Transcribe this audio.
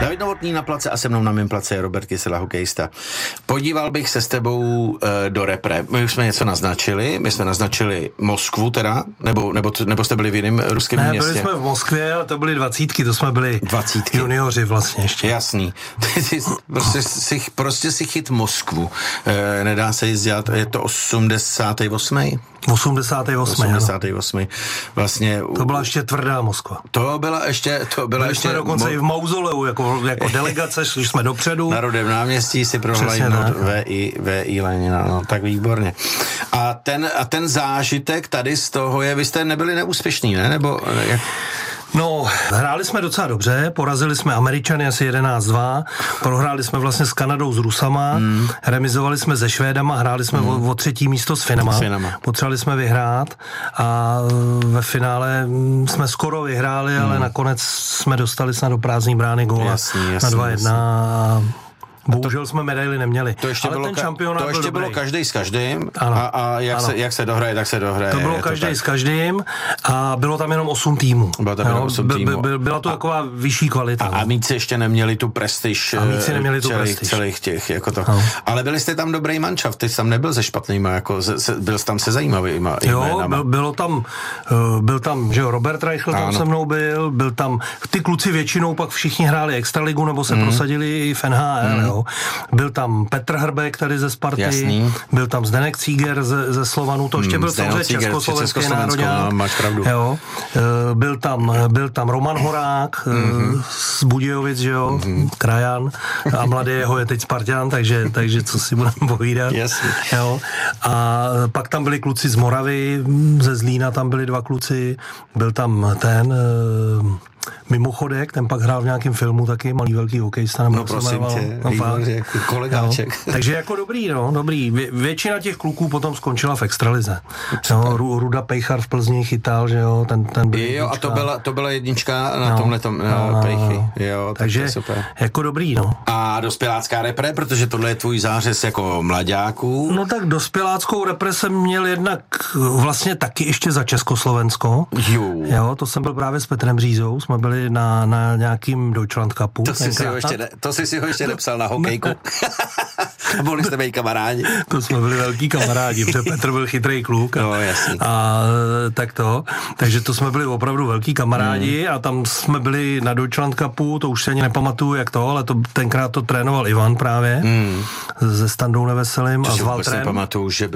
David Novotný na place a se mnou na mém place je Robert Kysela, hokejista. Podíval bych se s tebou do repre. My už jsme něco naznačili. My jsme naznačili Moskvu teda, nebo jste byli v jiném ruském městě? Ne, byli jsme v Moskvě, ale to byly 20, to jsme byli 20. junioři vlastně ještě. Jasný. prostě si chyt Moskvu. Nedá se jíst dělat, je to 88. 88. Vlastně. To byla ještě tvrdá Moskva. To byla ještě... jsme dokonce i v mauzoleu, jako delegace, šli jsme dopředu. Na Rudém náměstí si prohlédnout V.I. Lenina, no, tak výborně. A ten zážitek tady z toho je, vy jste nebyli neúspěšní, ne? Nebo jak? No, hráli jsme docela dobře, porazili jsme Američany asi 11-2, prohráli jsme vlastně s Kanadou s Rusama, remizovali jsme se Švédama, hráli jsme o 3. místo s Finama. Potřebovali jsme vyhrát a ve finále jsme skoro vyhráli, ale nakonec jsme dostali snad do prázdný brány góla na 2-1 a bohužel jsme medaily neměli. To ještě, bylo každý s každým. Ano, a jak se dohraje, tak se dohraje. To bylo každý s každým a bylo tam jenom 8 týmů. Byla to taková vyšší kvalita. A míci ještě neměli tu prestiž. Celých těch. Jako to. Ale byli jste tam dobrý manšaft, ty jsi tam nebyl se špatnýma, jako byl jsi tam se zajímavýma. Jo, byl tam, že jo, Robert Reichel tam se mnou byl tam, ty kluci většinou pak všichni hráli extraligu nebo se prosadili i v NHL, Byl tam Petr Hrbek tady ze Sparty, jasný. Byl tam Zdeněk Cíger ze Slovanu, to ještě byl samozřejmě československý nároďák. Máš pravdu. Jo. Byl tam Roman Horák z Budějovic, že jo, krajan a mladý jeho je teď Spartan, takže co si budeme povídat. Jo. A pak tam byli kluci z Moravy, ze Zlína tam byli 2 kluci, byl tam Mimochodek, ten pak hrál v nějakém filmu taky, malý velký hokejista. No prosím tě, kolegáček. Takže jako dobrý. Většina těch kluků potom skončila v extralize. Ruda Pejchar v Plzni chytal, že jo, ten byl jednička. A to byla jednička na tomhletom Pejchy. Jo, takže super. Jako dobrý, no. A dospělácká repre, protože tohle je tvůj zářez jako mlaďáků. No tak dospěláckou repre jsem měl jednak vlastně taky ještě za Československo. Jo, to jsem byl právě s Petrem Břízou, jsme byli na nějakým Deutschland Cupu. To jsi si ho ještě nepsal na hokejku. Byli jste mý kamarádi. To jsme byli velký kamarádi, protože Petr byl chytrý kluk. Jasný. Takže to jsme byli opravdu velký kamarádi a tam jsme byli na Deutschland Cupu, to už se ani nepamatuju jak to, ale tenkrát to trénoval Ivan právě se Standou Neveselým a s Valtrem. To si pamatuju, že